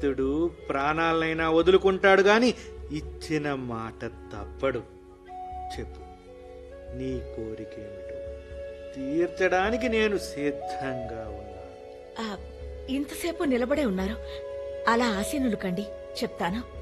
భక్తుడు ప్రాణాలనైనా వదులుకుంటాడు గాని ఇచ్చిన మాట తప్పడు. చెప్పు, నీ కోరికేమిటో తీర్చడానికి నేను సిద్ధంగా ఉన్నాను. ఇంతసేపు నిలబడే ఉన్నారు, అలా ఆసీనులు కండి, చెప్తాను.